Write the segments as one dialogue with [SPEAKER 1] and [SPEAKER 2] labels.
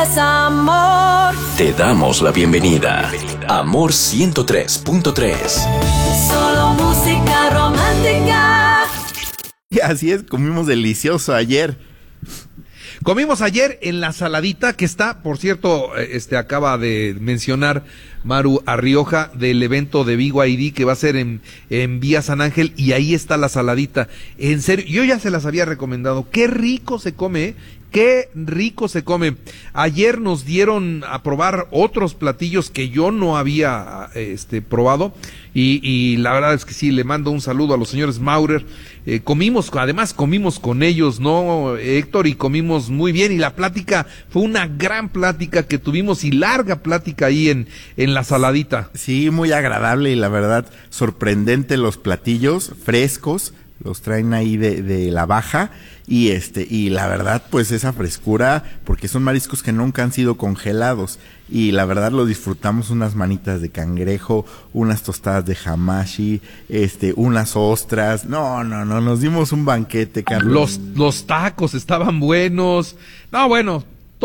[SPEAKER 1] Amor.
[SPEAKER 2] Te damos la bienvenida. Amor 103.3.
[SPEAKER 1] Solo música romántica.
[SPEAKER 3] Y así es, comimos delicioso ayer.
[SPEAKER 4] Comimos ayer en la saladita que está, por cierto, acaba de mencionar Maru Arrioja del evento de BYD que va a ser en Vía San Ángel, y ahí está la saladita. En serio, yo ya se las había recomendado. Qué rico se come, ¿eh? Qué rico se come. Ayer nos dieron a probar otros platillos que yo no había probado, y la verdad es que sí, le mando un saludo a los señores Maurer. Además comimos con ellos, ¿no, Héctor? Y comimos muy bien, y la plática fue una gran plática que tuvimos, y larga plática ahí en la saladita.
[SPEAKER 3] Sí, muy agradable, y la verdad sorprendente los platillos frescos, los traen ahí de la baja, y la verdad pues esa frescura, porque son mariscos que nunca han sido congelados, y la verdad lo disfrutamos. Unas manitas de cangrejo, unas tostadas de hamashi, unas ostras. No, nos dimos un banquete, Carlos.
[SPEAKER 4] Los tacos estaban buenos. No, bueno,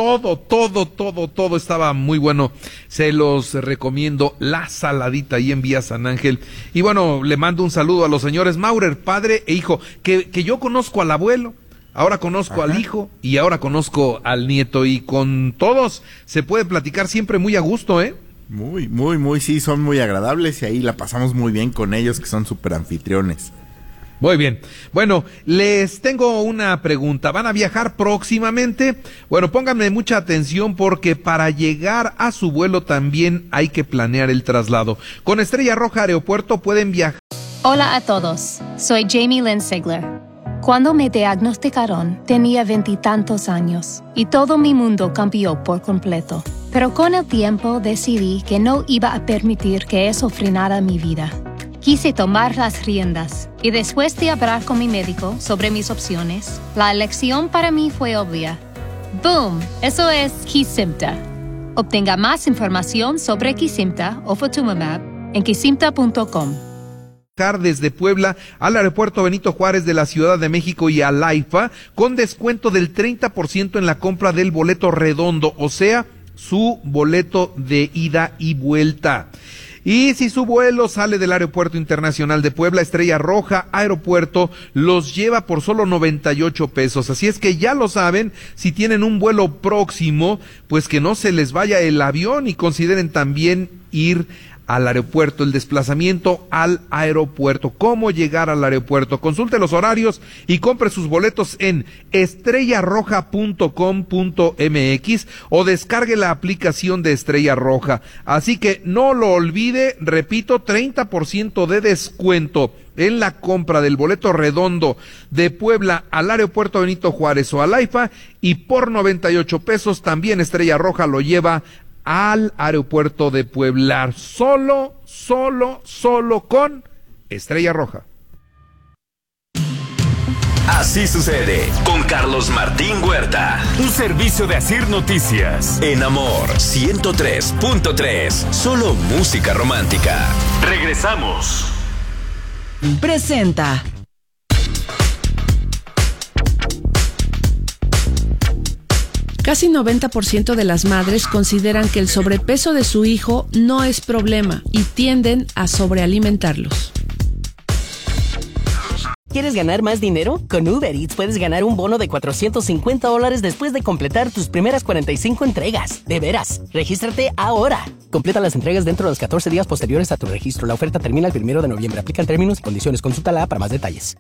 [SPEAKER 4] todo estaba muy bueno. Se los recomiendo, la saladita ahí en Vía San Ángel. Y bueno, le mando un saludo a los señores Maurer, padre e hijo, que yo conozco al abuelo, ahora conozco al hijo, y ahora conozco al nieto, y con todos se puede platicar siempre muy a gusto, ¿eh?
[SPEAKER 3] Muy, sí, son muy agradables, y ahí la pasamos muy bien con ellos, que son súper anfitriones.
[SPEAKER 4] Muy bien. Bueno, les tengo una pregunta. ¿Van a viajar próximamente? Bueno, pónganme mucha atención, porque para llegar a su vuelo también hay que planear el traslado. Con Estrella Roja Aeropuerto pueden viajar.
[SPEAKER 5] Hola a todos, soy Jamie Lynn Sigler. Cuando me diagnosticaron, tenía 20 y tantos años, y todo mi mundo cambió por completo. Pero con el tiempo decidí que no iba a permitir que eso frenara mi vida. Quise tomar las riendas, y después de hablar con mi médico sobre mis opciones, la elección para mí fue obvia. ¡Boom! Eso es Kesimpta. Obtenga más información sobre Kesimpta o Ofatumumab en kesimpta.com.
[SPEAKER 4] Desde Puebla al Aeropuerto Benito Juárez de la Ciudad de México y al AIFA con descuento del 30% en la compra del boleto redondo, o sea, su boleto de ida y vuelta. Y si su vuelo sale del Aeropuerto Internacional de Puebla, Estrella Roja Aeropuerto los lleva por solo 98 pesos. Así es que ya lo saben, si tienen un vuelo próximo, pues que no se les vaya el avión, y consideren también ir al aeropuerto, el desplazamiento al aeropuerto, cómo llegar al aeropuerto. Consulte los horarios y compre sus boletos en estrellarroja.com.mx o descargue la aplicación de Estrella Roja. Así que no lo olvide, repito, 30% de descuento en la compra del boleto redondo de Puebla al Aeropuerto Benito Juárez o al AIFA, y por 98 pesos también Estrella Roja lo lleva al Aeropuerto de Puebla, solo con Estrella Roja.
[SPEAKER 2] Así sucede con Carlos Martín Huerta.
[SPEAKER 6] Un servicio de Asir Noticias.
[SPEAKER 2] En Amor 103.3. Solo música romántica.
[SPEAKER 6] Regresamos.
[SPEAKER 1] Presenta.
[SPEAKER 7] Casi 90% de las madres consideran que el sobrepeso de su hijo no es problema y tienden a sobrealimentarlos.
[SPEAKER 8] ¿Quieres ganar más dinero? Con Uber Eats puedes ganar un bono de $450 después de completar tus primeras 45 entregas. De veras, regístrate ahora. Completa las entregas dentro de los 14 días posteriores a tu registro. La oferta termina el 1 de noviembre. Aplican términos y condiciones. Consúltala para más detalles.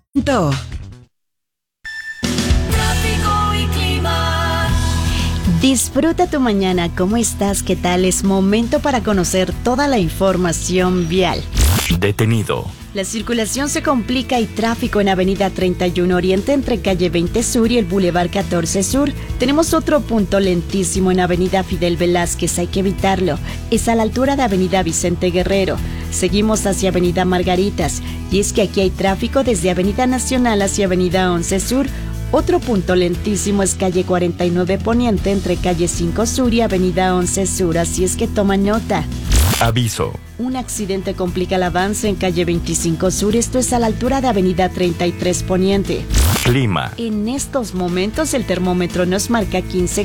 [SPEAKER 9] Disfruta tu mañana. ¿Cómo estás? ¿Qué tal? Es momento para conocer toda la información vial.
[SPEAKER 6] Detenido.
[SPEAKER 9] La circulación se complica y tráfico en Avenida 31 Oriente entre calle 20 Sur y el Boulevard 14 Sur. Tenemos otro punto lentísimo en Avenida Fidel Velázquez, hay que evitarlo. Es a la altura de Avenida Vicente Guerrero. Seguimos hacia Avenida Margaritas, y es que aquí hay tráfico desde Avenida Nacional hacia Avenida 11 Sur. Otro punto lentísimo es calle 49 Poniente entre calle 5 Sur y Avenida 11 Sur, así es que toma nota.
[SPEAKER 6] Aviso.
[SPEAKER 9] Un accidente complica el avance en calle 25 Sur, esto es a la altura de Avenida 33 Poniente.
[SPEAKER 6] Clima.
[SPEAKER 9] En estos momentos el termómetro nos marca 15